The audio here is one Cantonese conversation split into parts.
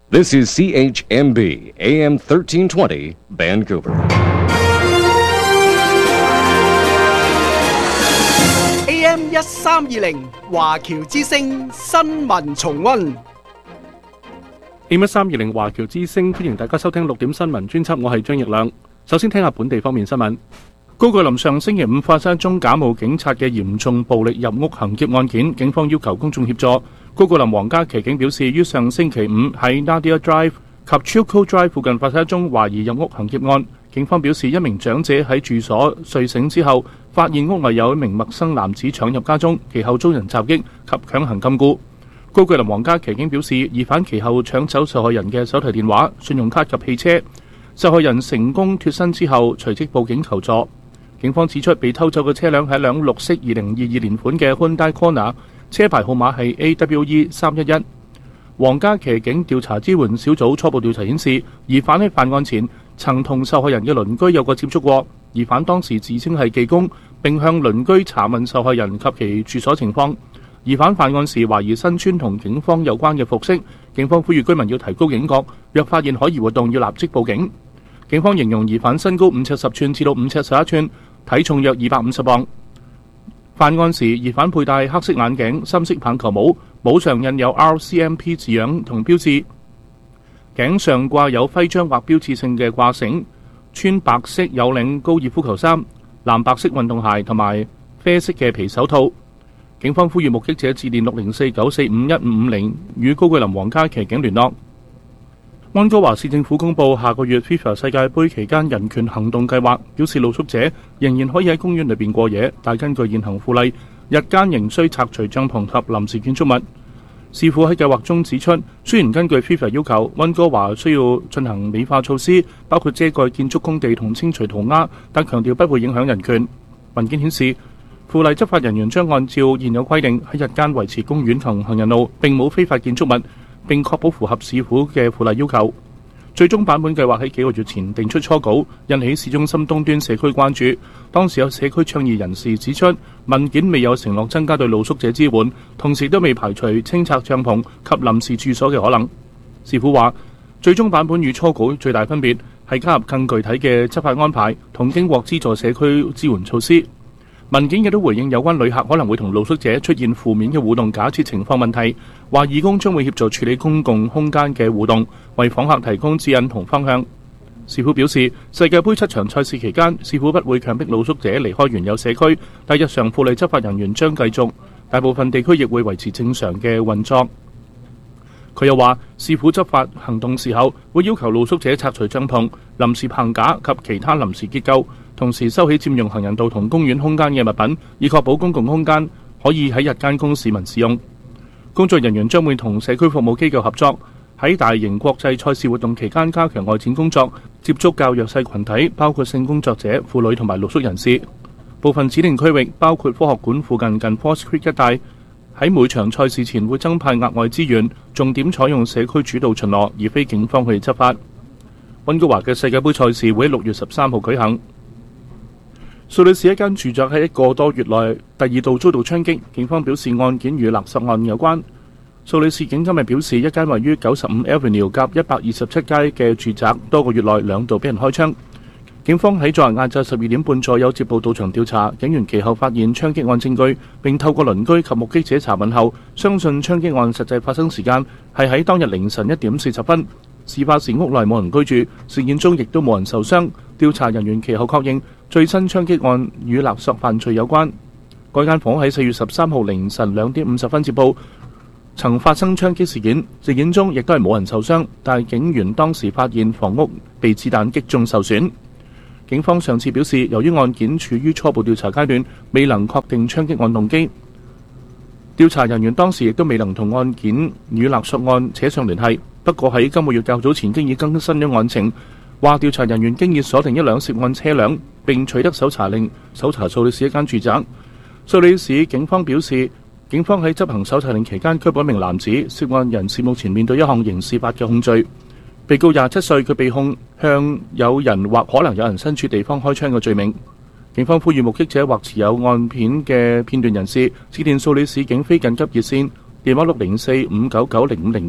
This is CHMB AM 1320 Vancouver. AM 1320華僑之聲新聞重溫。 AM 1320華僑之聲，歡迎大家收聽6點新聞專輯，我係張奕亮。首先聽下本地方面新聞。高句林上星期五發生一宗假冒警察嘅嚴重暴力入屋行劫案件，警方要求公眾協助。高句林皇家騎警表示，於上星期五喺 Nadia Drive 及 Chilco Drive 附近發生一宗懷疑入屋行劫案。警方表示，一名長者喺住所睡醒之後，發現屋內有一名陌生男子闖入家中，其後遭人襲擊及強行禁錮。高句林皇家騎警表示，疑犯其後搶走受害人嘅手提電話、信用卡及汽車。受害人成功脫身之後，隨即報警求助。警方指出，被偷走嘅車輛係一輛綠色2022年款嘅 Hyundai Kona， 車牌號碼係 AWE311。皇家騎警調查支援小組初步調查顯示，疑犯喺犯案前曾同受害人嘅鄰居有過接觸過。疑犯當時自稱係技工，並向鄰居查問受害人及其住所情況。疑犯犯案時懷疑身穿同警方有關嘅服飾，警方呼籲居民要提高警覺，若發現可疑活動要立即報警。警方形容疑犯身高5尺10寸至到5尺11寸，體重約250磅。犯案時，疑犯佩戴黑色眼鏡、深色棒球帽，帽上印有 RCMP 字樣同標誌，頸上掛有徽章或標誌性嘅掛繩，穿白色有領高爾夫球衫、藍白色運動鞋同埋啡色嘅皮手套。警方呼籲目擊者致電604-945-1550與高句林皇家騎警聯絡。溫哥華市政府公布下個月 FIFA 世界盃期間人權行動計劃，表示露宿者仍然可以喺公園裏邊過夜，但根據現行附例，日間仍需拆除帳篷及臨時建築物。市府喺計劃中指出，雖然根據 FIFA 要求，溫哥華需要進行美化措施，包括遮蓋建築工地同清除塗鴉，但強調不會影響人權。文件顯示，附例執法人員將按照現有規定喺日間維持公園同行人路，並冇非法建築物，並確保符合市府嘅附例要求。最終版本計劃喺幾個月前定出初稿，引起市中心東端社區關注。當時有社區倡議人士指出，文件未有承諾增加對露宿者支援，同時都未排除清拆帳篷及臨時住所嘅可能。市府話，最終版本與初稿最大分別係加入更具體嘅執法安排同經獲資助社區支援措施。文件亦都回應有關旅客可能會同露宿者出現負面嘅互動假設情況問題，話義工將會協助處理公共空間嘅互動，為訪客提供指引同方向。市府表示，世界盃7場賽事期間，市府不會強迫露宿者離開原有社區，但日常附例執法人員將繼續，大部分地區亦會維持正常嘅運作。佢又話，市府執法行動時候會要求露宿者拆除帳篷、臨時棚架及其他臨時結構，同時收起佔用行人道同公園空間嘅物品，以確保公共空間可以喺日間供市民使用。工作人員將會同社區服務機構合作，喺大型國際賽事活動期間加強外展工作，接觸較弱勢群體，包括性工作者、婦女同埋露宿人士。部分指定區域，包括科學館附近 Force Creek 一帶，喺每場賽事前會增派額外資源，重點採用社區主導巡邏，而非警方去執法。溫哥華嘅世界盃賽事會喺6月13號舉行。蘇黎世一間住宅喺1個多月內第二度遭到槍擊，警方表示案件與勒索案有關。蘇黎世警今日表示，一間位於95 Avenue 夾127街嘅住宅多個月內2度俾人開槍。警方喺昨日晏晝12點半左右接報到場調查，警員其後發現槍擊案證據，並透過鄰居及目擊者查問後，相信槍擊案實際發生時間係喺當日凌晨1點40分。事發時屋內冇人居住，事件中亦都冇人受傷。調查人員其後確認最新槍擊案與勒索犯罪有關。該間房屋喺4月13號凌晨2點50分接報曾發生槍擊事件，事件中亦都係冇人受傷，但警員當時發現房屋被子彈擊中受損。警方上次表示，由於案件處於初步調查階段，未能確定槍擊案動機。調查人員當時亦都未能同案件與勒索案扯上聯繫。不過喺今個月較早前經已更新咗案情，話調查人員經已鎖定一輛涉案車輛，並取得搜查令，搜查蘇黎世一間住宅。蘇黎世警方表示，警方喺執行搜查令期間拘捕一名男子，涉案人士目前面對一項刑事法嘅控罪。被告27歲，佢被控向有人或可能有人身處地方開槍嘅罪名。警方呼籲目擊者或持有案片嘅片段人士致電蘇黎世警非緊急熱線電話604-599-0502，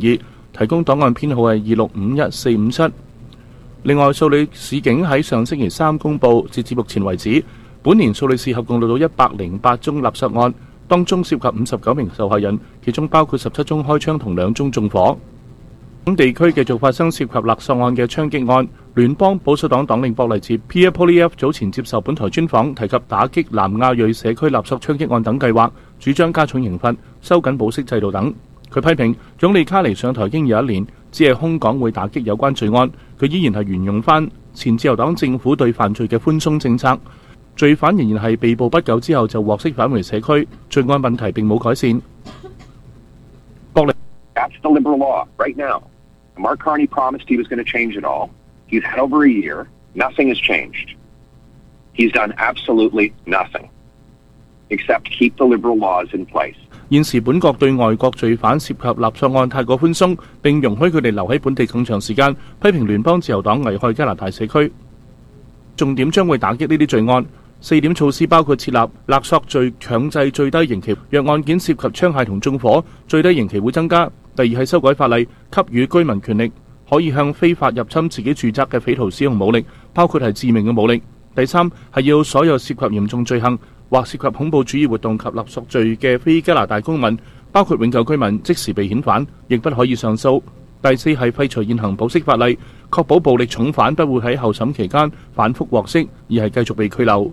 提供檔案編號係2651457。另外，素里市警喺上星期三公佈，截至目前為止，本年素里市合共錄到108宗勒索案，當中涉及59名受害人，其中包括17宗開槍同2宗縱火。等地區繼續發生涉及勒索案嘅槍擊案。聯邦保守黨黨領博勵治 Pierre Poilievre 早前接受本台專訪，提及打擊南亞裔社區勒索槍擊案等計劃，主張加重刑罰、收緊保釋制度等。佢批評總理卡尼上台已經有1年，只係空講會打擊有關罪案，佢依然係沿用翻前自由黨政府對犯罪嘅寬鬆政策，罪犯仍然係被捕不久之後就獲釋返回社區，罪案問題並冇改善。博利 That's the liberal law right now. Mark Carney promised he was going to change it all. He's had over a year. Nothing has changed. He's done absolutely nothing except keep the liberal laws in place. 現時本國對外國罪犯涉及勒索案太過寬鬆，並容許佢哋留喺本地更長時間，批評聯邦自由黨危害加拿大社區。重點將會打擊呢啲罪案。4點措施包括設立勒索罪強制最低刑期，若案件涉及槍械同縱火，最低刑期會增加。第二係修改法例，給予居民權力，可以向非法入侵自己住宅嘅匪徒使用武力，包括係致命嘅武力。第三係要所有涉及嚴重罪行或涉及恐怖主義活動及勒索罪嘅非加拿大公民，包括永久居民，即時被遣返，亦不可以上訴。第四係廢除現行保釋法例，確保暴力重犯不會喺候審期間反覆獲釋，而係繼續被拘留。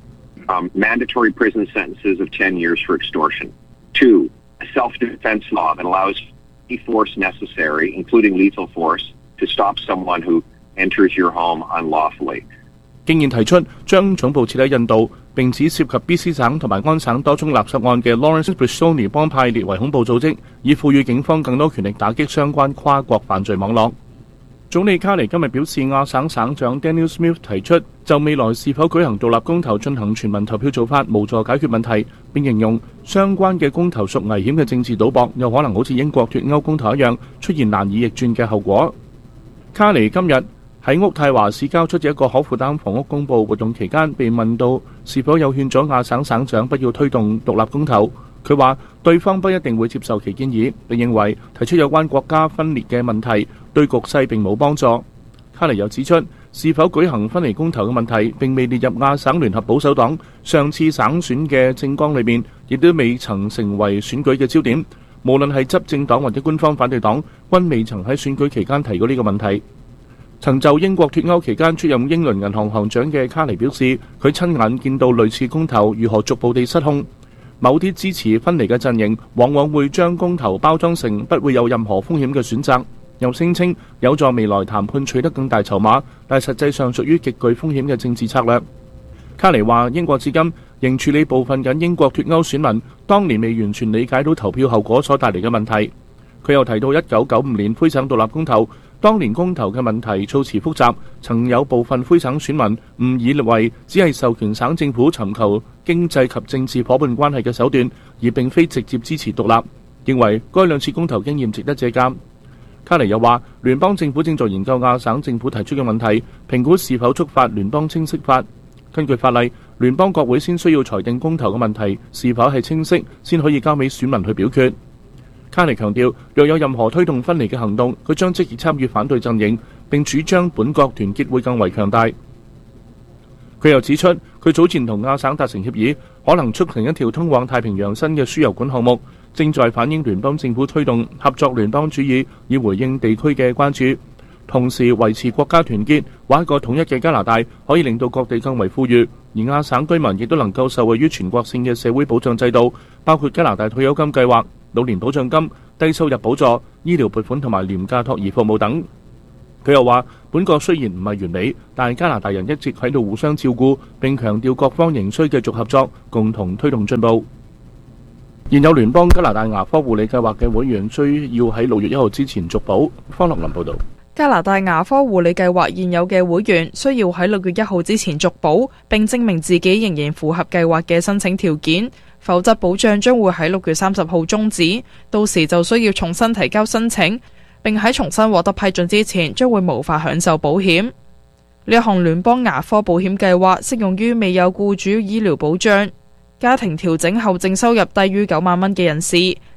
Mandatory prison sentences of 10 years for extortion. 2, a self-defense law that allows any force necessary, including lethal force, to stop someone who enters your home unlawfully. 竟然提出將總部設喺印度，並指涉及 BC 省同埋安省多宗勒索案嘅 Lawrence Bristoni 幫派列為恐怖組織，以賦予警方更多權力打擊相關跨國犯罪網絡。總理卡尼今日表示，亞省省長 Daniel Smith 提出就未來是否舉行獨立公投進行全民投票做法無助解決問題，並形容相關嘅公投屬危險嘅政治賭博，有可能好似英國脫歐公投一樣出現難以逆轉嘅後果。卡尼今日喺渥太華市郊出席一個可負擔房屋公佈活動期間，被問到是否有勸咗亞省省長不要推動獨立公投，佢話對方不一定會接受其建議，並認為提出有關國家分裂嘅問題對局勢並冇幫助。卡尼又指出，是否舉行分離公投嘅問題並未列入亞省聯合保守黨上次省選嘅政綱裏面，亦都未曾成為選舉嘅焦點。無論係執政黨或者官方反對黨，均未曾喺選舉期間提過呢個問題。曾就英國脫歐期間出任英倫銀行行長嘅卡尼表示，佢親眼見到類似公投如何逐步地失控。某啲支持分離嘅陣營往往會將公投包裝成不會有任何風險嘅選擇，又聲稱有助未來談判取得更大籌碼，但實際上屬於極具風險嘅政治策略。卡尼話：英國至今仍處理部分緊英國脫歐選民當年未完全理解到投票後果所帶嚟嘅問題。佢又提到1995年灰省獨立公投，當年公投嘅問題措辭複雜，曾有部分灰省選民誤以為只係授權省政府尋求經濟及政治夥伴關係嘅手段，而並非直接支持獨立，認為該兩次公投經驗值得借鑑。卡尼又話，聯邦政府正在研究亞省政府提出嘅問題，評估是否觸發聯邦清晰法。根據法例，聯邦國會先需要裁定公投嘅問題是否係清晰，先可以交俾選民去表決。卡尼強調，若有任何推動分離嘅行動，佢將積極參與反對陣營，並主張本國團結會更為強大。佢又指出，佢早前同亞省達成協議，可能促成一條通往太平洋新嘅輸油管項目，正在反映聯邦政府推動合作聯邦主義，以回應地區嘅關注，同時維持國家團結，或一個統一嘅加拿大可以令到各地更為富裕，而亞省居民亦都能夠受惠於全國性嘅社會保障制度，包括加拿大退休金計劃、老年保障金、低收入補助、醫療撥款同埋廉價托兒服務等。佢又話，本國雖然唔係完美，但係加拿大人一直喺度互相照顧，並強調各方仍需繼續合作，共同推動進步。現有聯邦加拿大牙科護理計劃嘅會員需要喺6月1號之前續保。方樂林報導。 加拿大牙科護理計劃現有嘅會員需要喺6月1號之前續保，並證明自己仍然符合計劃嘅申請條件，否則保障將會喺6月30號終止，到時就需要重新提交申請，並喺重新獲得批准之前將會無法享受保險。呢一項聯邦牙科保險計劃適用於未有僱主醫療保障、家庭調整後淨收入低於9萬蚊嘅人士、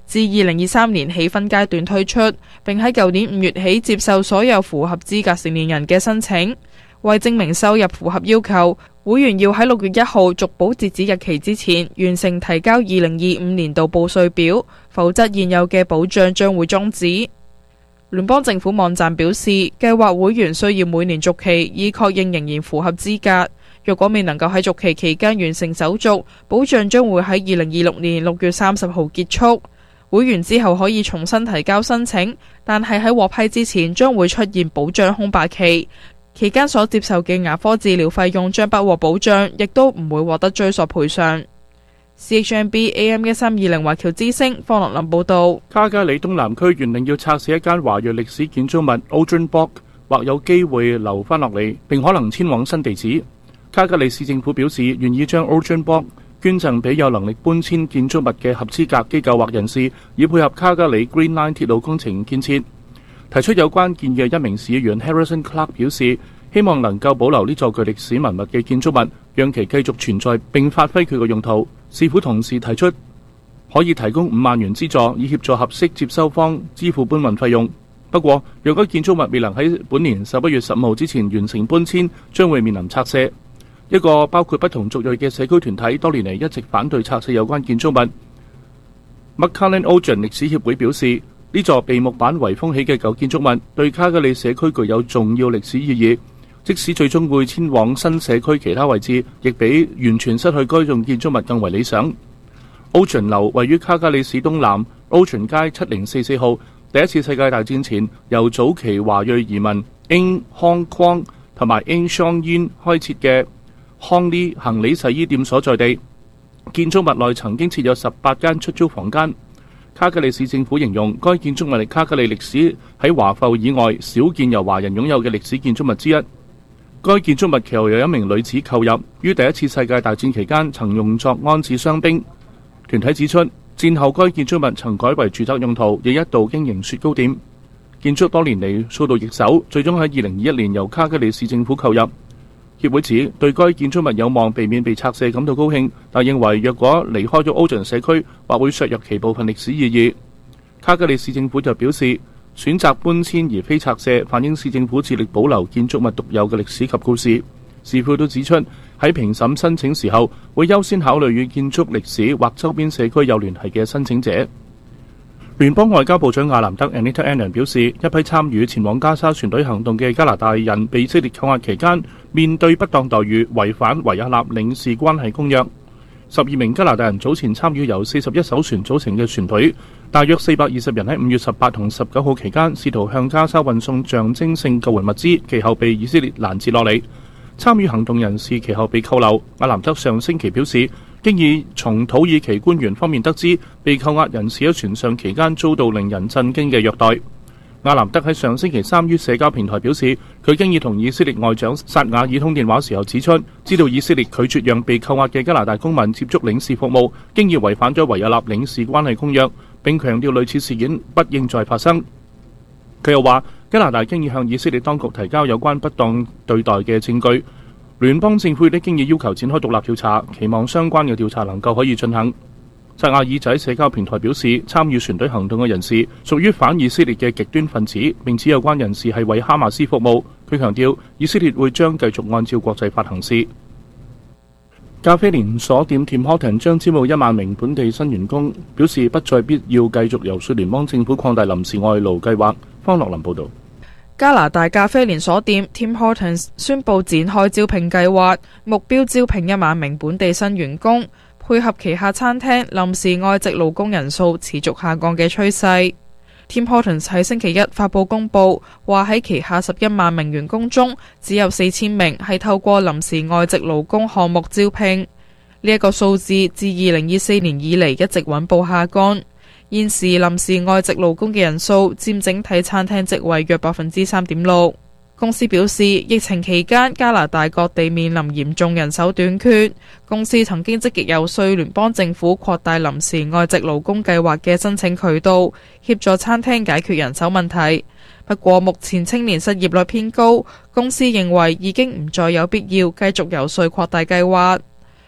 自2023年起分階段推出，並喺舊年5月起接受所有符合資格成年人嘅申請。為證明收入符合要求，會員要喺6月1號續保截止日期之前完成提交2025年度報稅表，否則現有嘅保障將會終止。聯邦政府網站表示，計劃會員需要每年續期，以確認仍然符合資格。若果未能夠喺續期期間完成手續，保障將會喺2026年6月30號結束。會員之後可以重新提交申請，但係喺獲批之前將會出現保障空白期，期間所接受嘅牙科治療費用將不獲保障，亦都唔會獲得追索賠償。CHMB AM1320華僑之聲方樂林報道。 卡加里東南區原定要拆卸一間華裔歷史建築物 Ocean Block， 或有機會留返落嚟，並可能遷往新地址。卡加里市政府表示願意將 Ocean Block 捐贈俾有能力搬遷建築物嘅合資格機構或人士，以配合卡加里 Green Line 鐵路工程建設。提出有關建議嘅一名市議員 Harrison Clark 表示，希望能夠保留呢座具歷史文物嘅建築物，讓其繼續存在並發揮佢嘅用途。市府同時提出可以提供5萬元資助，以協助合適接收方支付搬運費用。不過，若果建築物未能喺本年11月15號之前完成搬遷，將會面臨拆卸。一個包括不同族裔嘅社區團體多年嚟一直反對拆卸有關建築物。McCullen Ocean 歷史協會表示，呢座被木板圍封起嘅舊建築物對卡加里社區具有重要歷史意義，即使最終會遷往新社區其他位置，亦比完全失去該棟建築物更為理想。Ocean 樓位於卡加里市東南 Ocean 街7044號，第一次世界大戰前由早期華裔移民 Ng Hong Kwong 同埋 Ng Shong Yin 開設嘅康利行李洗衣店所在地。建築物內曾經設有18間出租房間。卡加里市政府形容該建築物係卡加里歷史喺華埠以外少見由華人擁有嘅歷史建築物之一。該建築物其後由一名女子購入，於第一次世界大戰期間曾用作安置傷兵。團體指出，戰後該建築物曾改為住宅用途，亦一度經營雪糕店。建築多年嚟遭到易手，最終喺2021年由卡加里市政府購入。協會指對該建築物有望避免被拆卸感到高興，但認為若果離開咗 Ocean 社區，或會削弱其部分歷史意義。卡加里市政府就表示，選擇搬遷而非拆卸，反映市政府致力保留建築物獨有嘅歷史及故事。市府都指出，喺評審申請時候，會優先考慮與建築歷史或周邊社區有聯繫嘅申請者。聯邦外交部長亞蘭德 Anita Anand 表示，一批參與前往加沙船隊行動嘅加拿大人被以色列扣押期間，面對不當待遇，違反維也納領事關係公約。12名加拿大人早前參與由41艘船組成嘅船隊，大約420人喺5月18同19號期間試圖向加沙運送象徵性救援物資，其後被以色列攔截落嚟。參與行動人士其後被扣留。亞蘭德上星期表示，經已從土耳其官員方面得知，被扣押人士喺船上期間遭到令人震驚嘅虐待。亞蘭德喺上星期3於社交平台表示，佢經已同以色列外長薩瓦爾通電話時候指出，知道以色列拒絕讓被扣押嘅加拿大公民接觸領事服務，經已違反咗維也納領事關係公約，並強調類似事件不應再發生。佢又話，加拿大經已向以色列當局提交有關不當對待嘅證據，聯邦政府亦都經已要求展開獨立調查，期望相關嘅調查能夠可以進行。薩亞爾在社交平台表示，參與船隊行動嘅人士屬於反以色列嘅極端分子，並指有關人士係為哈馬斯服務。佢強調，以色列會將繼續按照國際法行事。咖啡連鎖店 Tim Hortons 將招募1萬名本地新員工，表示不再必要繼續遊說聯邦政府擴大臨時外勞計劃。方樂林報導。 加拿大咖啡連鎖店 Tim Hortons 宣布展開招聘計劃，目標招聘1萬名本地新員工，配合旗下餐廳臨時外籍勞工人數持續下降嘅趨勢。Tim Hortons 喺星期一發佈公佈，話喺旗下11萬名員工中，只有4000名係透過臨時外籍勞工項目招聘。呢一個數字自2024年以嚟一直穩步下降。現時臨時外籍勞工嘅人數佔整體餐廳職位約 3.6%。公司表示，疫情期間加拿大各地面臨嚴重人手短缺，公司曾經積極遊說聯邦政府擴大臨時外籍勞工計劃嘅申請渠道，協助餐廳解決人手問題。不過目前青年失業率偏高，公司認為已經唔再有必要繼續遊說擴大計劃。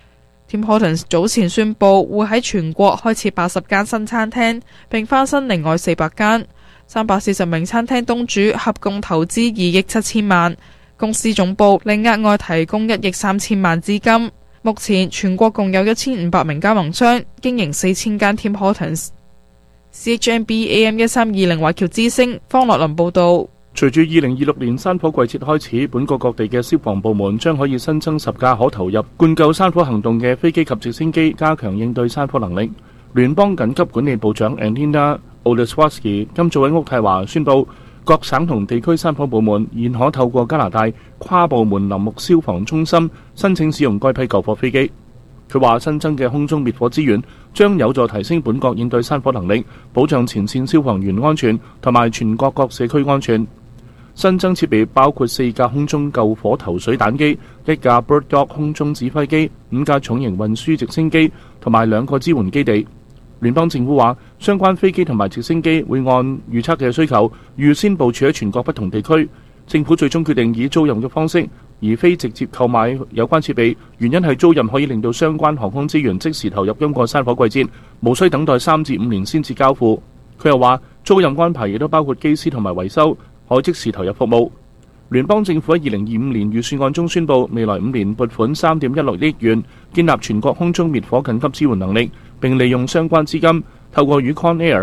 Tim Hortons 早前宣布會喺全國開設80間新餐廳，並翻新另外400間。340名餐廳東主合共投資2億7千萬，公司總部另額外提供1億3千萬資金。目前全國共有1500名加盟商，經營4000間 Tim Hortons。CHMB AM1320 華僑之聲方樂林報導。 隨住2026年山火季節開始，本國各地嘅消防部門將可以新增10架可投入灌救山火行動嘅飛機及直升機，加強應對山火能力。聯邦緊急管理部長 Anina Oleswarsky 今早喺渥太華宣布，各省同地區山火部門現可透過加拿大跨部門林木消防中心申請使用該批救火飛機。佢話新增嘅空中滅火資源將有助提升本國應對山火能力，保障前線消防員安全同埋全國各社區安全。新增設備包括4架空中救火投水彈機、1架 Bird Dog 空中指揮機、5架重型運輸直升機同埋2個支援基地。聯邦政府話，相關飛機同埋直升機會按預測嘅需求預先部署喺全國不同地區。政府最終決定以租賃嘅方式，而非直接購買有關設備，原因係租賃可以令到相關航空資源即時投入今個山火季節，無需等待3至5年先至交付。佢又話，租賃安排亦都包括機師同埋維修，可即時投入服務。聯邦政府喺2025年預算案中宣布，未來5年撥款3.16億元，建立全國空中滅火緊急支援能力，並利用相關資金，透過與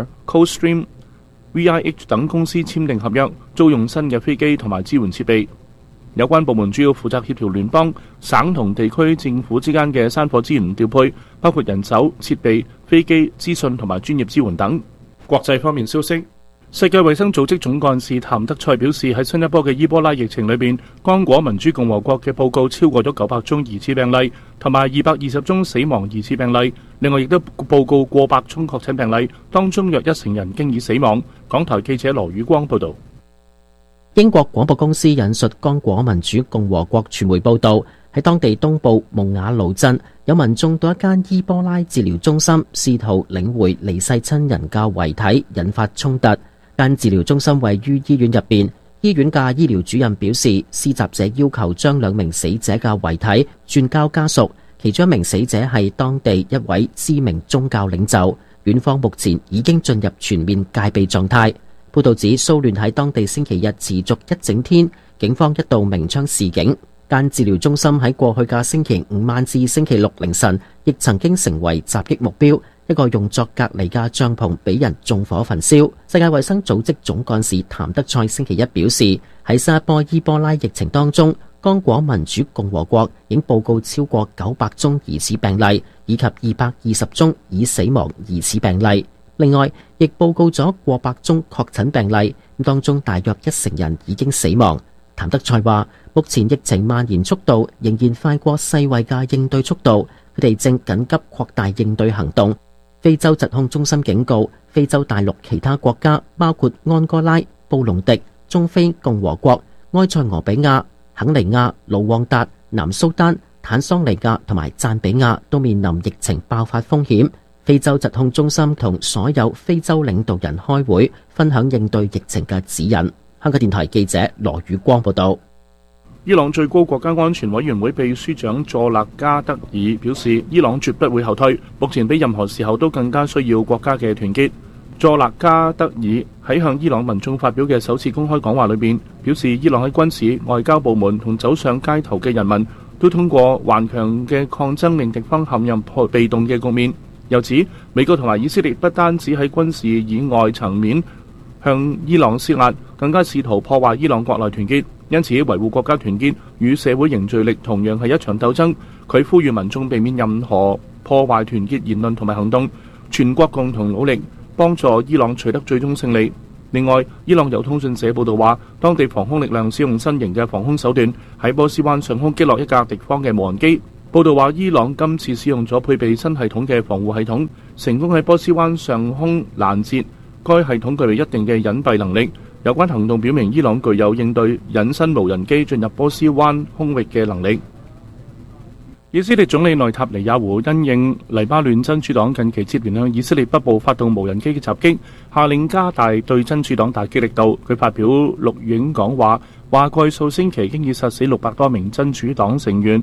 Conair、Coldstream、VIH 等公司簽訂合約，租用新嘅飛機同埋支援設備。有關部門主要負責協調聯邦、省同地區政府之間嘅山火資源調配，包括人手、設備、飛機、資訊同埋專業支援等。國際方面消息，世界衛生組織總幹事譚德塞表示，喺新一波嘅伊波拉疫情裏邊，剛果民主共和國嘅報告超過咗900宗疑似病例，同埋220宗死亡疑似病例。另外亦都報告過百宗確診病例，當中約1成人經已死亡。港台記者羅宇光報導。 英國廣播公司引述剛果民主共和國傳媒報導，喺當地東部蒙雅盧鎮，有民眾到一間伊波拉治療中心，試圖領回離世親人嘅遺體，引發衝突。間治療中心位於醫院入邊，醫院嘅醫療主任表示，施襲者要求將2名死者嘅遺體轉交家屬，其中1名死者係當地一位知名宗教領袖。院方目前已經進入全面戒備狀態。報道指騷亂喺當地星期日持續一整天，警方一度鳴槍示警。間治療中心喺過去嘅星期5晚至星期6凌晨，亦曾經成為襲擊目標。一個用作隔離嘅帳篷俾人縱火焚燒。世界衛生組織總幹事譚德塞星期一表示，喺新一波伊波拉疫情當中，剛果民主共和國已經報告超過900宗疑似病例，以及220宗已死亡疑似病例。另外，亦報告咗過百宗確診病例，當中大約1成人已經死亡。譚德塞話，目前疫情蔓延速度仍然快過世衛嘅應對速度，佢哋正緊急擴大應對行動。非洲疾控中心警告，非洲大陸其他國家包括安哥拉、布隆迪、中非共和國、埃塞俄比亞、肯尼亞、盧旺達、南蘇丹、坦桑尼亞同埋贊比亞都面臨疫情爆發風險。非洲疾控中心同所有非洲領導人開會，分享應對疫情嘅指引。香港電台記者羅宇光報道。 伊朗最高國家安全委員會秘書長佐勒加德爾表示，伊朗絕不會後退，目前比任何時候都更加需要國家嘅團結。佐勒加德爾喺向伊朗民眾發表嘅首次公開講話裏面表示，伊朗喺軍事、外交部門同走上街頭嘅人民都通過頑強嘅抗爭令敵方陷入被動嘅局面。又指美國同埋以色列不單止喺軍事以外層面向伊朗施壓，更加試圖破壞伊朗國內團結。因此，維護國家團結與社會凝聚力同樣係一場鬥爭。佢呼籲民眾避免任何破壞團結言論同埋行動，全國共同努力幫助伊朗取得最終勝利。另外，伊朗有通訊社報道話，當地防空力量使用新型嘅防空手段，喺波斯灣上空擊落一架敵方嘅無人機。報道話，伊朗今次使用咗配備新系統嘅防護系統，成功喺波斯灣上空攔截。該系統具備一定嘅隱蔽能力。有關行動表明，伊朗具有應對隱身無人機進入波斯灣空域嘅能力。以色列總理內塔尼亞胡因應黎巴嫩真主黨近期接連向以色列北部發動無人機嘅襲擊，下令加大對真主黨打擊力度。佢發表錄影講話，話過去數星期經已殺死600多名真主黨成員，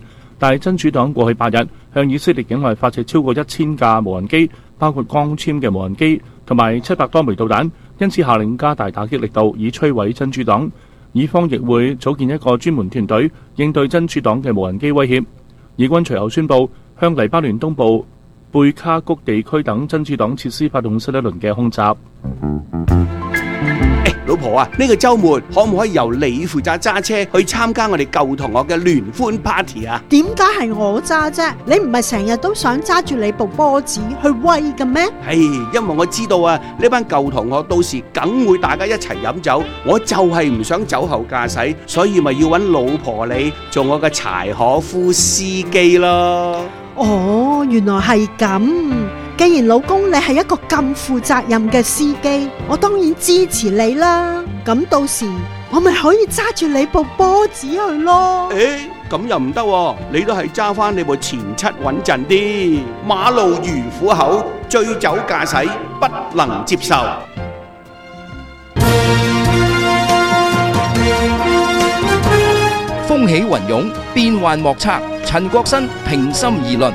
但係真主黨過去8日向以色列境內發射超過1000架無人機，包括光纖嘅無人機同埋700多枚導彈，因此下令加大打擊力度，以摧毀真主黨。以方亦會組建一個專門團隊應對真主黨嘅無人機威脅。以軍隨後宣布向黎巴嫩東部貝卡谷地區等真主黨設施發動新一輪嘅空襲。 老婆啊，呢個週末可唔可以由你負責揸車去參加我哋舊同學嘅聯歡 party 啊？ 點解係我揸啫？你唔係成日都想揸住你部波子去威嘅咩？ 因為我知道啊，呢班舊同學到時梗會大家一齊飲酒，我就係唔想酒後駕駛，所以咪要揾老婆你做我嘅柴可夫司機咯。 哦，原來係咁。既然老公你係一個咁負責任嘅司機，我當然支持你啦。咁到時我咪可以揸住你部波子去咯。 咁又唔得喎，你都係揸翻你部前七穩陣啲。馬路如虎口，醉酒駕駛不能接受。 風起雲湧，變幻莫測。陳國新平心而論。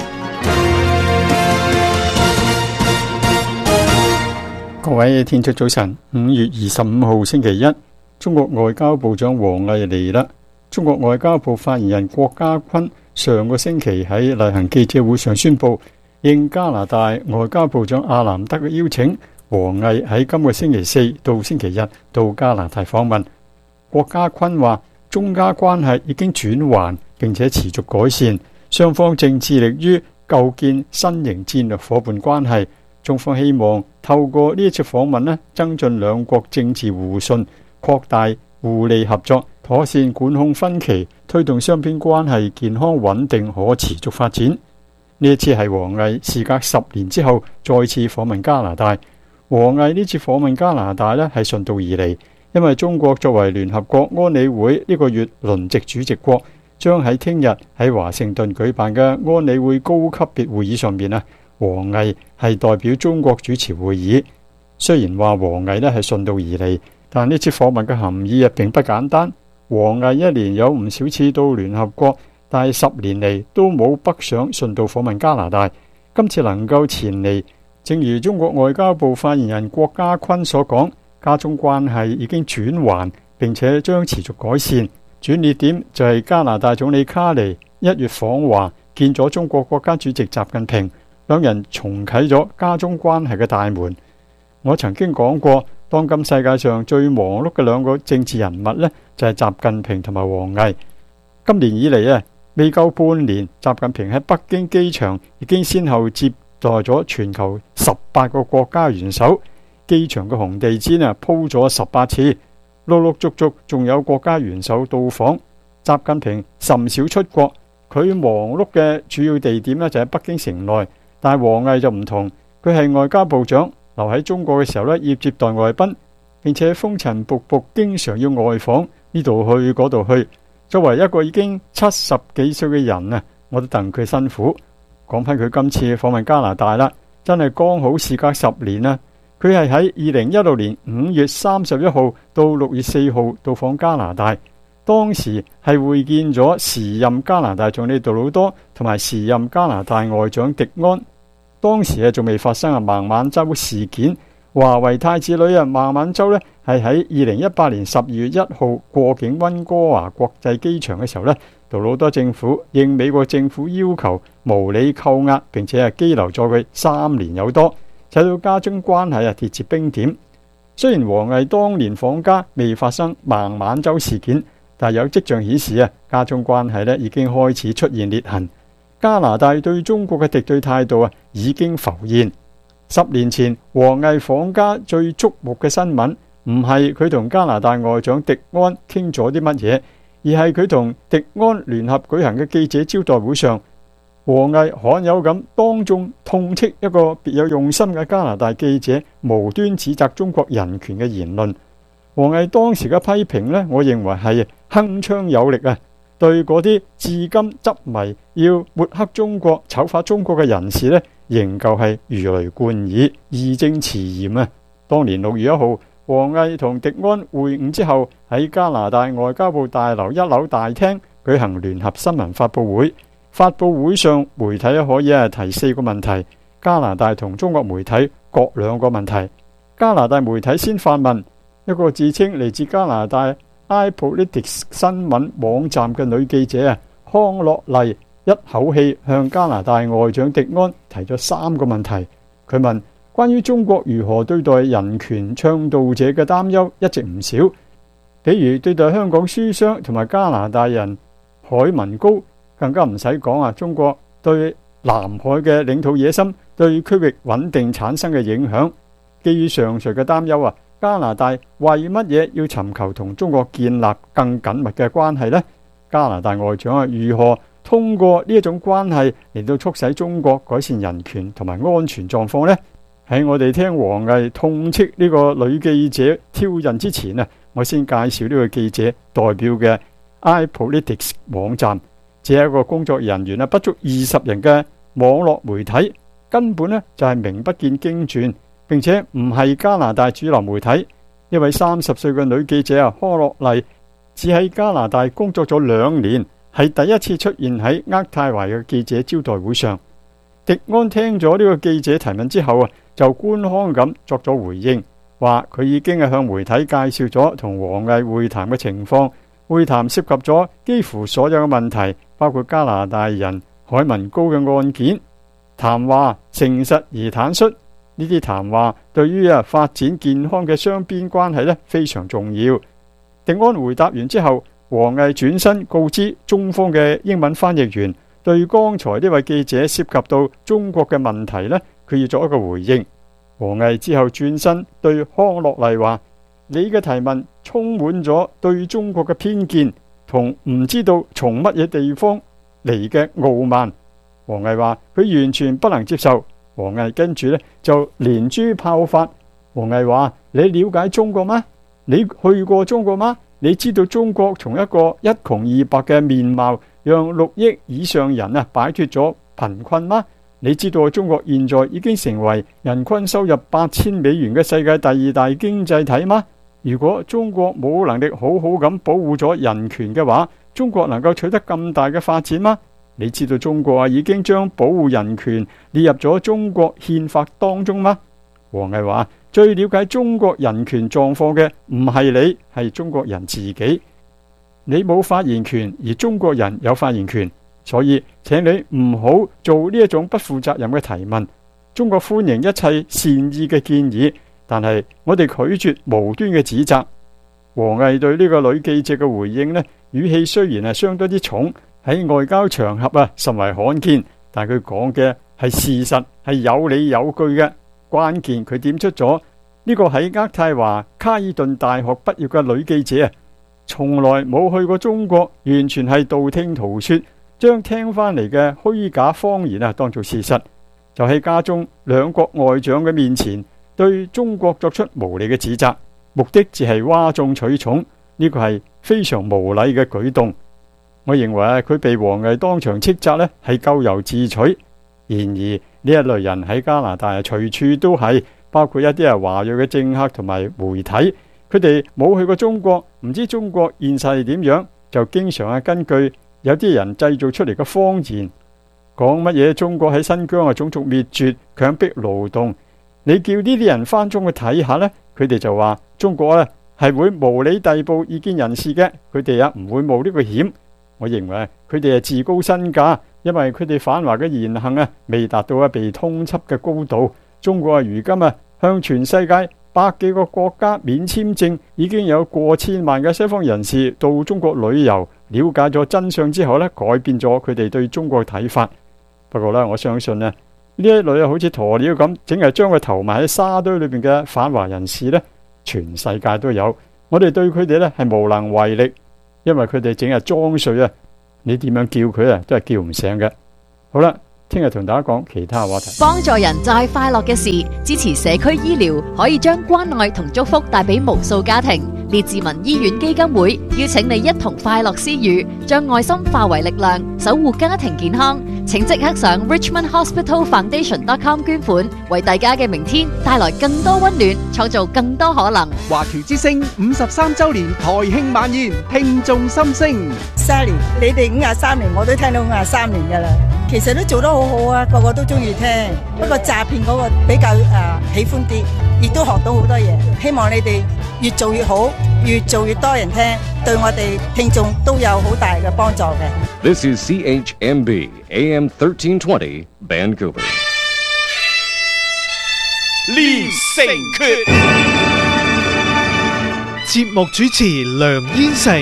各位聽眾早晨，5月25號星期一，中國外交部長王毅嚟啦。中國外交部發言人郭家坤上個星期喺例行記者會上宣布，應加拿大外交部長阿南德嘅邀請，王毅喺今個星期四到星期日到加拿大訪問。郭家坤話，中加關係已經轉緩並且持續改善，雙方正致力於構建新型戰略夥伴關係。中方希望透過呢一次訪問增進兩國政治互信，擴大互利合作，妥善管控分歧，推動雙邊關係健康穩定可持續發展。呢一次係王毅事隔10年之後再次訪問加拿大。王毅呢次訪問加拿大係順道而嚟，因為中國作為聯合國安理會呢個月輪值主席國，將喺聽日喺華盛頓舉辦嘅安理會高級別會議上面王毅係代表中國主持會議。雖然話王毅係順道而嚟，但呢次訪問嘅含義並不簡單。王毅一年有唔少次到聯合國，但係10年嚟都冇北上順道訪問加拿大。今次能夠前嚟，正如中國外交部發言人郭家坤所講，加中關係已經轉緩並且將持續改善。轉捩點就係加拿大總理卡尼1月訪華，見咗中國國家主席習近平，兩人重啟咗加中關係嘅大門。我曾經講過，當今世界上最忙碌嘅兩個政治人物就係習近平同埋王毅。今年以嚟未夠半年，習近平喺北京機場已經先後接待咗全球18個國家元首，機場嘅紅地毯鋪咗18次，陸陸續續仲有國家元首到訪。習近平甚少出國，佢忙碌嘅主要地點就喺北京城內。但係王毅就唔同，佢係外交部長，留喺中國嘅時候要接待外賓，並且風塵僕僕，經常要外訪呢度去嗰度去。作為一個已經70幾歲嘅人我都戥佢辛苦。講翻佢今次訪問加拿大啦，真係剛好事隔10年啦。佢係喺2016年5月31號到6月4號到訪加拿大，當時係會見咗時任加拿大總理杜魯多同埋時任加拿大外長迪安。當時仲未發生孟晚舟事件。華為太子女孟晚舟係喺2018年12月1號過境溫哥華國際機場嘅時候杜魯多政府應美國政府要求無理扣押，並且羈留咗佢3年有多，使到加中關係跌至冰點。雖然王毅當年訪加未發生孟晚舟事件，但有跡象顯示加中關係已經開始出現裂痕。加拿大對中國嘅敵對態度已經浮現。10年前王毅訪加最矚目嘅新聞唔係佢同加拿大外長迪安傾咗啲乜嘢，而係佢同迪安聯合舉行嘅記者招待會上，王毅罕有咁當眾痛斥一個別有用心嘅加拿大記者無端指責中國人權嘅言論。王毅當時嘅批評我認為係鏗鏘有力對嗰啲至今執迷要抹黑中國、醜化中國嘅人士仍舊係如雷貫耳、義正辭嚴。當年6月1號，王毅同迪安會晤之後，喺加拿大外交部大樓1樓大廳舉行聯合新聞發佈會， 發佈會上，媒體可以提4個問題，加拿大同中國媒體各2個問題。加拿大媒體先發問，一個自稱嚟自加拿大 iPolitics 新聞網站嘅女記者康樂麗一口氣向加拿大外長迪安提咗3個問題。佢問關於中國如何對待人權倡導者嘅擔憂一直唔少，比如對待香港書商同埋加拿大人海文高，更加唔使講中國對南海嘅領土野心對區域穩定產生嘅影響。基於上述嘅擔憂加拿大為乜嘢要尋求同中國建立更緊密嘅關係呢？加拿大外長如何通過呢一種關係嚟到促使中國改善人權同埋安全狀況呢？喺我哋聽王毅痛斥呢個女記者挑釁之前我先介紹呢個記者代表嘅 iPolitics 網站，只係一個工作人員不足20人嘅網絡媒體，根本就係名不見經傳，並且唔係加拿大主流媒體。一位30歲嘅女記者康樂麗只喺加拿大工作咗2年，係第一次出現喺渥太華嘅記者招待會上。迪安聽咗呢個記者提問之後就官腔咁作咗回應，話佢已經向媒體介紹咗同王毅會談嘅情況，會談涉及咗幾乎所有嘅問題，包括加拿大人海文高嘅案件。談話誠實而坦率，呢啲談話對於發展健康嘅雙邊關係非常重要。迪安回答完之後，王毅轉身告知中方嘅英文翻譯員，對剛才呢位記者涉及到中國嘅問題佢要作一個回應。王毅之後轉身對康樂麗話：你嘅提問充滿咗對中國嘅偏見同唔知道從乜嘢地方嚟嘅傲慢。王毅話佢完全不能接受。王毅跟住就連珠炮發。王毅話：你了解中國嗎？你去過中國嗎？你知道中國從一個一窮二白嘅面貌，讓6億以上人擺脫咗貧困嗎？你知道中國現在已經成為人均收入8000美元嘅世界第2大經濟體嗎？如果中國冇能力好好咁保護咗人權嘅話，中國能夠取得咁大嘅發展嗎？你知道中國已經將保護人權列入咗中國憲法當中嗎？王毅話：最了解中國人權狀況嘅唔係你，係中國人自己。你冇發言權，而中國人有發言權，所以請你唔好做呢一種不負責任嘅提問。中國歡迎一切善意嘅建議，但係我哋拒絕無端嘅指責。王毅對呢個女記者嘅回應語氣雖然係相當之重，喺外交場合甚為罕見，但佢講嘅係事實，係有理有據嘅。關鍵佢點出咗呢個喺渥太華卡爾頓大學畢業嘅女記者從來冇去過中國，完全係道聽途說，將聽翻嚟嘅虛假謊言當做事實，就喺家中兩國外長嘅面前對中國作出無理嘅指責，目的只係嘩眾取寵。呢個係非常無禮嘅舉動。我認為佢被王毅當場斥責係咎由自取。然而呢一類人喺加拿大隨處都係，包括一啲華裔嘅政客同埋媒體，佢哋冇去過中國，唔知中國現實係點樣，就經常根據有啲人製造出嚟嘅謊言，講乜嘢中國喺新疆種族滅絕、強迫勞動。你叫呢啲人翻中去睇下佢哋就話中國係會無理逮捕異見人士嘅，佢哋唔會冒呢個險。我認為佢哋係自高身價，因為佢哋反華嘅言行未達到被通緝嘅高度。中國如今向全世界100幾個國家免簽證，已經有過千萬嘅西方人士到中國旅遊，了解咗真相之後改變咗佢哋對中國嘅睇法。不過我相信呢一類好似鴕鳥咁，淨係將佢投埋喺沙堆裏面嘅反華人士全世界都有。我哋對佢哋係無能為力，因為佢哋淨係裝睡你點樣叫佢都係叫唔醒嘅。好啦，聽日同大家講其他話題。 幫助人就係快樂嘅事，支持社區醫療可以將關愛同祝福帶俾無數家庭。列治文醫院基金會邀請你一同快樂施予，將愛心化為力量，守護家庭健康。 請即刻上 richmondhospitalfoundation.com 捐款，為大家嘅明天帶來更多溫暖，創造更多可能。 華僑之聲53週年台慶晚宴，聽眾心聲。 Sally，你哋53年，我都聽到53年㗎啦。其實都做得好好啊，個個都中意聽。不過詐騙嗰個比較喜歡啲，亦都學到好多嘢。希望你哋越做越好，越做越多人聽，對我哋聽眾都有好大嘅幫助嘅。 This is CHMB AM 1320 Vancouver。 練成訣，節目主持梁燕成。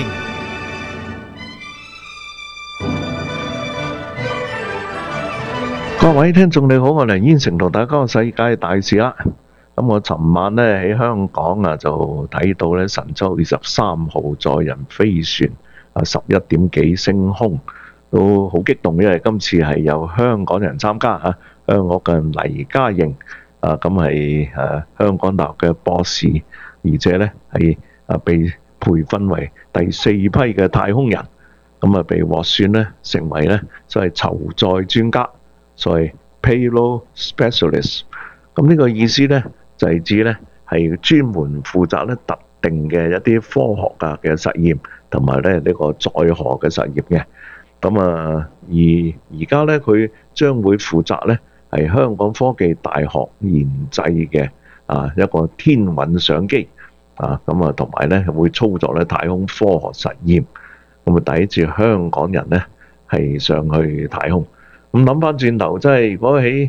各位聽眾你好，我係梁燕成同大家講世界大事啦。咁我尋晚呢喺香港就睇到呢神舟23號載人飛船11點幾升空，都好激動，因為今次係由香港人參加香港嘅黎嘉瑩咁係香港大學嘅博士，而且呢係被培訓為第4批嘅太空人，咁被獲選呢成為呢所謂籌載專家，所謂 payload specialist。咁呢個意思呢就係指呢係專門負責呢特定嘅一啲科學嘅實驗，同埋呢個載荷嘅實驗嘅。咁而家呢佢將會負責呢係香港科技大學研製嘅一個天韻相機咁同埋呢會操作呢太空科學實驗。咁第一次香港人呢係上去太空。咁諗翻轉頭，即係如果喺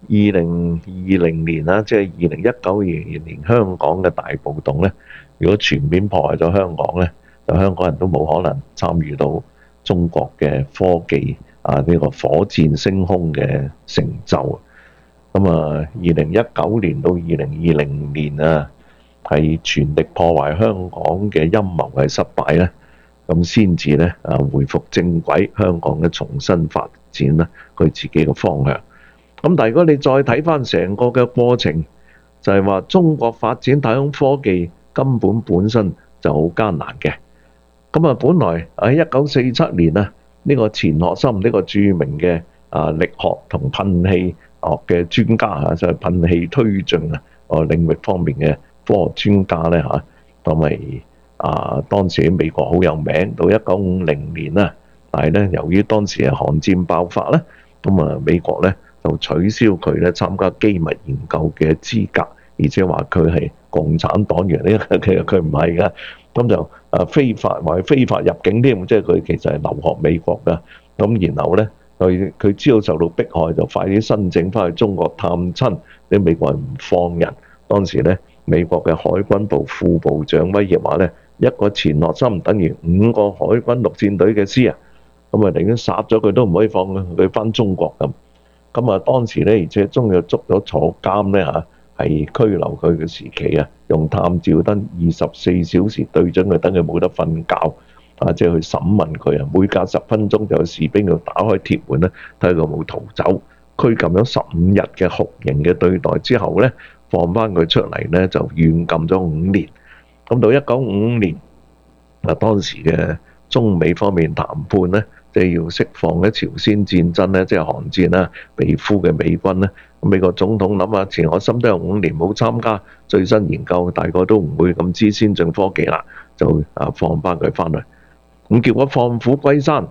2020年啦，即係2019年香港嘅大暴動呢，如果全面破壞咗香港呢，就香港人都冇可能參與到中國嘅科技呢個火箭升空嘅成就。咁2019年到2020年係全力破壞香港嘅陰謀係失敗呢，咁先至呢回復正軌，香港嘅重新發展啦佢自己嘅方向。咁但係如果你再睇翻成個嘅過程，就係話中國發展太空科技根本身就好艱難嘅。咁本來喺1947年呢個錢學森呢個著名嘅力學同噴氣學嘅專家就係噴氣推進領域方面嘅科學專家呢同埋當時喺美國好有名，到1950年啦，但係呢由於當時係韓戰爆發呢，咁美國呢就取消佢咧參加機密研究嘅資格，而且話佢係共產黨員，呢其實佢唔係噶，咁就非法入境添，即係佢其實係留學美國噶。咁然後咧佢知道受到迫害，就快啲申請翻去中國探親，啲美國人唔放人。當時咧美國嘅海軍部副部長威脅話咧，一個錢學森等於5個海軍陸戰隊嘅師咁寧願殺咗佢都唔可以放佢翻中國咁。咁當時咧，而且終於捉咗坐監咧係拘留佢嘅時期用探照燈24小時對準佢，等佢冇得瞓覺即係去審問佢每隔10分鐘就有士兵要打開鐵門咧，睇佢有冇逃走。拘禁咗15日嘅酷刑嘅對待之後咧，放翻佢出嚟咧就軟禁咗5年。咁到1955年當時嘅中美方面談判咧，即係要釋放咧朝鮮戰爭咧，即係韓戰啦，被俘嘅美軍咧。美國總統諗下，錢學森都有5年冇參加最新研究，大概都唔會咁知先進科技啦，就放翻佢翻嚟。咁結果放虎歸山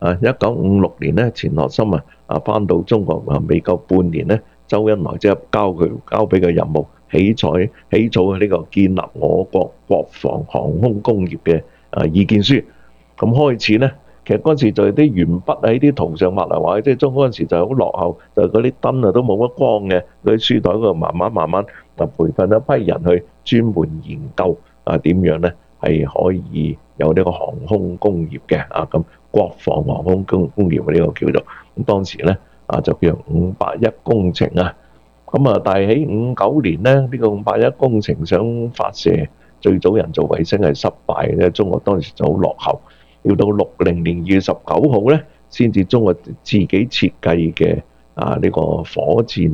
，1956年咧，錢學森翻到中國未夠半年咧，周恩來即係交俾佢任務，起草呢個建立我國國防航空工業嘅意見書。咁開始咧。其實嗰陣時就係啲鉛筆喺啲圖上畫嚟畫去，即係中嗰陣時就係好落後，就係嗰啲燈都冇乜光嘅，嗰啲書台嗰度慢慢培訓一批人去專門研究點樣咧係可以有呢個航空工業嘅咁國防航空工業呢個叫做咁當時咧就叫581工程咁但係喺59年咧呢個581工程想發射最早人造衛星係失敗嘅，中國當時就好落後。要到60年2月19號咧，先至中國自己設計嘅呢個火箭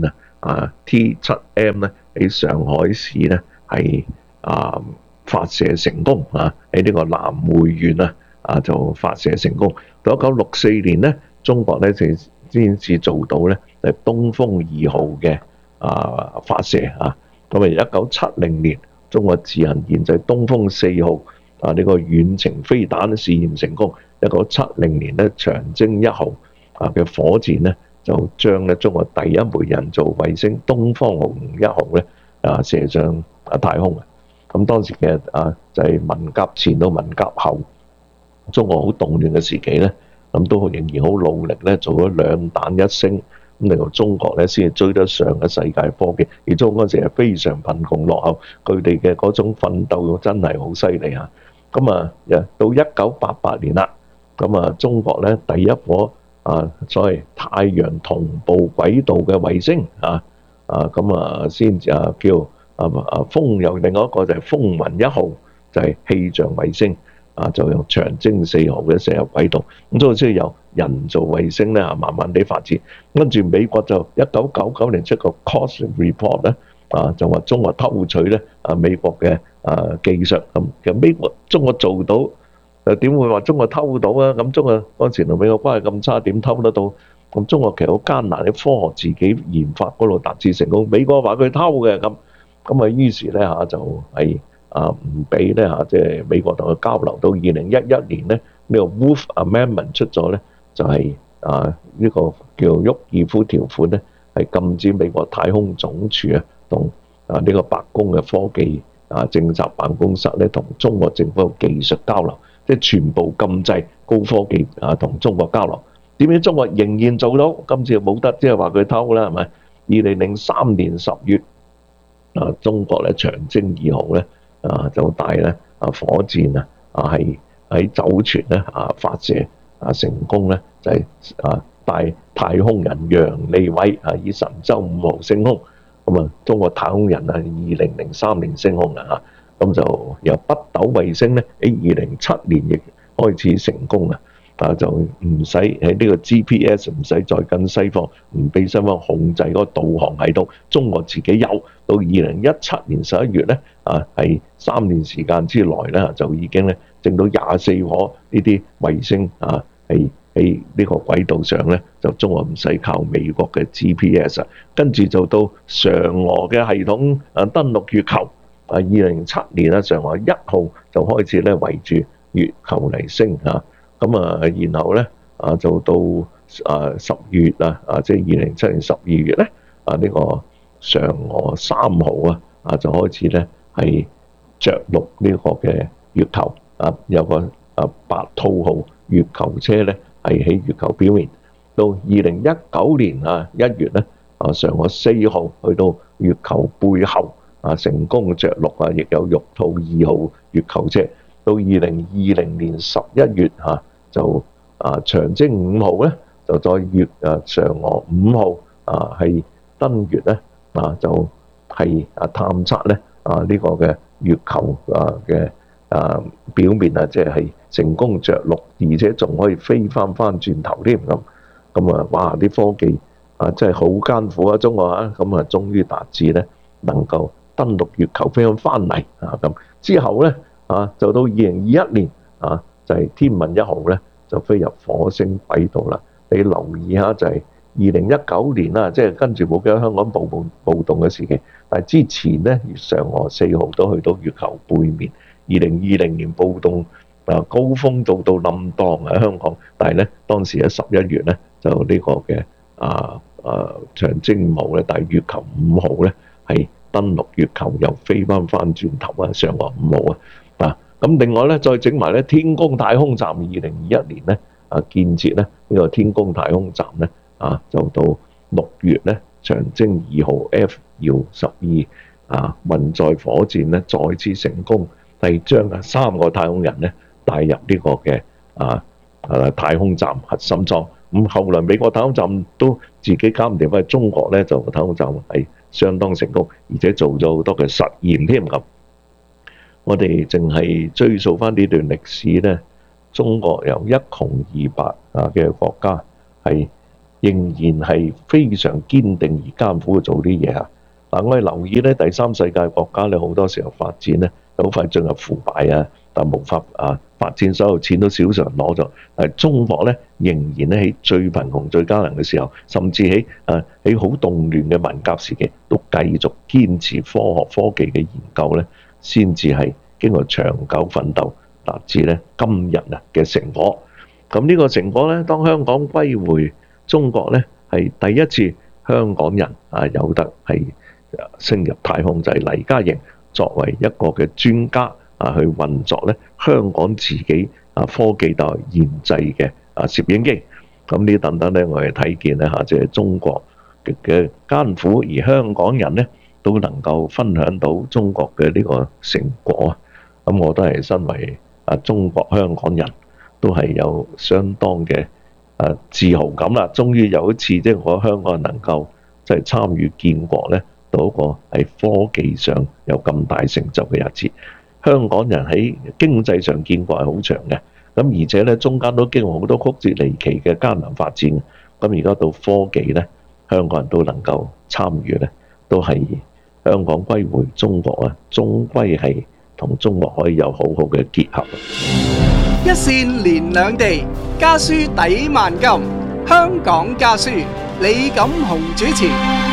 T7M 咧喺上海市咧係發射成功喺呢個南匯縣就發射成功。到1964年咧，中國咧就先至做到咧，就係東風2號嘅發射啊。咁1970年中國自行研製東風4號呢個遠程飛彈試驗成功。1970年咧長征1號嘅火箭咧就將咧中國第一枚人造衛星東方紅1號咧射上太空嘅。咁當時嘅就係文革前到文革後，中國好動亂嘅時期咧，咁都仍然好努力咧，做咗兩彈一星，咁令到中國咧先至追得上嘅世界科技。而中國嗰陣時係非常貧窮落後，佢哋嘅嗰種奮鬥真係好犀利啊！咁到1988年啦，咁中國咧第一顆所謂太陽同步軌道嘅衛星先至叫風，有另外一個就係風雲1號，就係氣象衛星。就用長征4號嘅射入軌道，咁所以先有人造衛星咧慢慢地發展。跟住美國就1999年出個 Cost Report 咧，就話中國偷取咧美國嘅技術咁。其實中國做到，又點會話中國偷到啊？咁中國嗰陣時同美國關係咁差，點偷得到？咁中國其實好艱難，啲科學自己研發嗰度達至成功。美國話佢偷嘅咁於是咧就係。唔俾咧即係美國同佢交流。到2011年咧，呢個 Wolf Amendment 出咗咧，就係呢個叫沃爾夫條款咧，係禁止美國太空總署同呢個白宮嘅科技政策辦公室咧，同中國政府嘅技術交流，即係全部禁制高科技同中國交流。點解中國仍然做到？今次冇得即係話佢偷啦，係咪？2003年10月，中國咧長征2號咧。就帶咧火箭係喺酒泉咧發射成功咧，就係帶太空人楊利偉以神舟5號升空。咁中國太空人2003年升空啊，咁就由北斗衛星咧喺2007年亦開始成功啊。就唔使喺呢個 GPS 唔使再跟西方，唔俾西方控制嗰個導航系統，中國自己有。到2017年11月咧，係3年時間之內咧，就已經咧整到24顆呢啲衛星係喺呢個軌道上咧，就中國唔使靠美國嘅 GPS。跟住就到嫦娥嘅系統登陸月球，2007年嫦娥1號就開始咧圍住月球嚟升然後咧就到10月即係2007年12月咧呢個嫦娥3號就開始咧係着陸呢個嘅月球有個白兔號月球車咧係喺月球表面。到2019年1月咧嫦娥4號去到月球背後成功着陸亦有玉兔2號月球車。到2020年11月就長征5號咧就再嫦娥5號係登月咧就係探測咧呢個嘅月球嘅表面即係成功着陸，而且仲可以飛翻轉頭添咁哇！啲科技真係好艱苦啊，中國咁終於達至咧能夠登陸月球飛翻嚟咁。之後咧就到2021年就係天問1號咧就飛入火星軌道啦。你留意下就係2019年啦，即係跟住冇幾多香港暴動嘅時期，但係之前咧嫦娥4號都去到月球背面。2020年暴動高峰到冧檔喺香港，但係咧當時喺11月咧就呢個嘅長征5號咧，但係月球5號咧係登陸月球又飛翻轉頭嫦娥5號咁另外咧再整埋咧天宮太空站，2021年咧建設咧呢個天宮太空站咧就到6月咧長征2號 F-12運載火箭咧再次成功，係將3個太空人咧帶入呢個嘅太空站核心艙。咁後來美國太空站都自己搞唔掂，因為中國咧就太空站係相當成功，而且做咗好多嘅實驗添咁。我哋淨係追溯翻呢段歷史咧，中國由一窮二白嘅國家係仍然係非常堅定而艱苦去做啲嘢我哋留意咧，第三世界國家咧好多時候發展咧好快進入腐敗無法發展，所有錢都少數人攞咗。但係中國咧仍然咧喺最貧窮最艱難嘅時候，甚至喺好動亂嘅文革時期，都繼續堅持科學科技嘅研究咧，先至係經過長久奮鬥達至咧今日嘅成果。咁呢個成果咧，當香港歸回中國咧，係第一次香港人有得係升入太空，就係黎嘉瑩作為一個嘅專家去運作咧香港自己科技大學研製嘅攝影機。咁呢等等咧，我哋睇見咧即係中國嘅艱苦，而香港人咧都能夠分享到中國嘅呢個成果。咁我都係身為中國香港人，都係有相當嘅自豪感啦。終於有一次即係我香港人能夠即係參與建國咧，到一個係科技上有咁大成就嘅日子。香港人喺經濟上建國係好長嘅，咁而且咧中間都經過好多曲折離奇嘅艱難發展。咁而家到科技咧，香港人都能夠參與咧，都係香港歸回中國終歸係同中國可以有好好嘅結合。 一線連兩地，家書抵萬金。香港家書，李錦雄主持。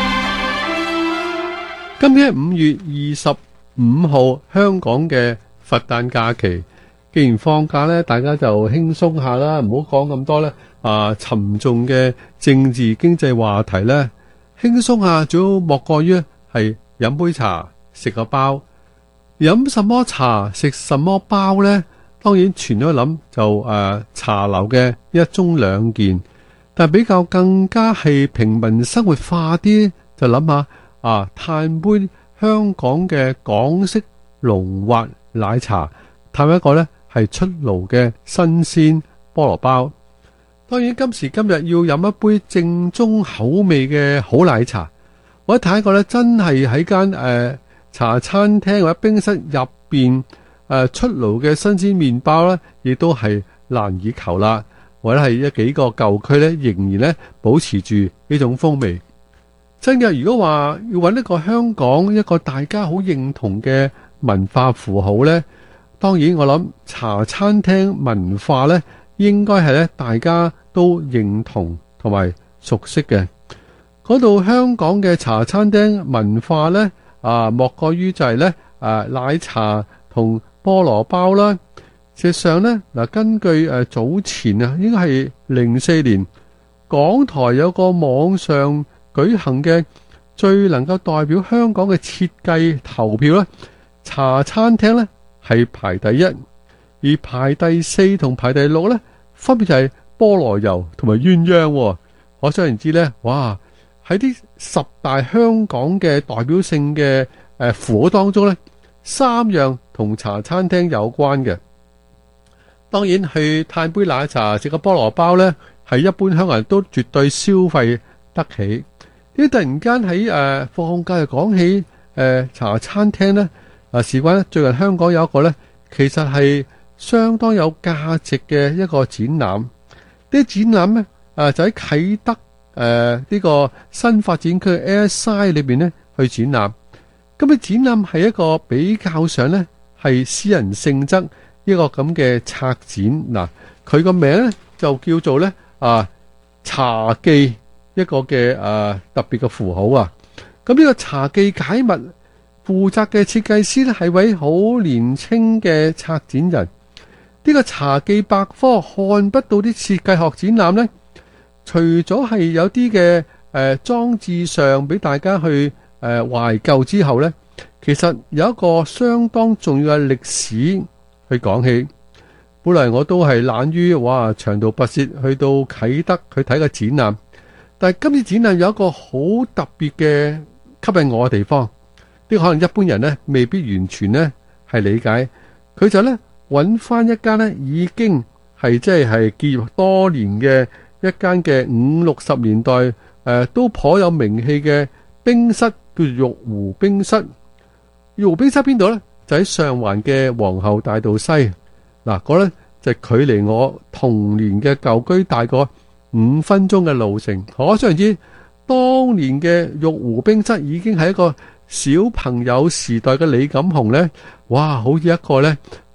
今天係5月25號，香港嘅佛誕假期。既然放假呢，大家就輕鬆下啦，唔好講咁多呢沉重嘅政治經濟話題呢，輕鬆下，主要莫過於係飲杯茶，食個包。飲什麼茶，食什麼包呢？當然全都諗就茶樓嘅一盅兩件，但比較更加係平民生活化啲，就諗下嘆杯香港嘅港式龍滑奶茶，嘆一個呢係出爐嘅新鮮菠蘿包。當然今時今日要飲一杯正宗口味嘅好奶茶，或者睇一個呢真係喺間茶餐廳或者冰室入邊出爐嘅新鮮麵包呢，亦都係難以求啦。或者係幾個舊區呢，仍然呢保持住呢種風味。真嘅，如果話要揾一個香港一個大家好認同嘅文化符號呢，當然我諗茶餐廳文化呢，應該係呢大家都認同同埋熟悉嘅。嗰度香港嘅茶餐廳文化呢，莫過於就係呢奶茶同菠蘿包啦。事實上呢，根據早前應該係04年港台有個網上舉行嘅最能夠代表香港嘅設計投票呢，茶餐廳呢係排第一，而排第4同排第6呢，分別就係菠蘿油同埋鴛鴦。可想而知呢，哇！喺啲10大香港嘅代表性嘅符號當中呢，3樣同茶餐廳有關嘅。當然去嘆杯奶茶食個菠蘿包呢，係一般香港人都絕對消費得起。呢突然間喺放假就講起茶餐廳呢，事關最近香港有一個呢，其實係相當有價值嘅一個展覽。啲展覽呢，就喺啟德呢個新發展區 Airside 裏邊呢去展覽。咁嘅展覽係一個比較上呢係私人性質一個咁嘅策展。嗱，佢個名呢就叫做呢茶記，一個嘅特別嘅符號啊。咁呢個茶記解密負責嘅設計師呢係位好年輕嘅策展人。呢個茶記百科看不到啲設計學展覽呢，除咗係有啲嘅裝置上俾大家去懷舊之後呢，其實有一個相當重要嘅歷史去講起。本來我都係懶於長途跋涉去到啟德去睇個展覽，但係今次展覽有一個好特別嘅吸引我嘅地方，呢可能一般人呢未必完全呢係理解。佢就呢揾翻一間呢已經係即係結業多年嘅一間嘅50-60年代都頗有名氣嘅冰室，叫做玉湖冰室。玉湖冰室邊度呢？就喺上環嘅皇后大道西。嗱，嗰呢就距離我童年嘅舊居大概5分鐘嘅路程。可想而知，當年嘅玉湖冰室已經係一個小朋友時代嘅李錦雄呢，哇，好似一個呢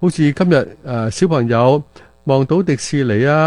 好似今日小朋友望到迪士尼啊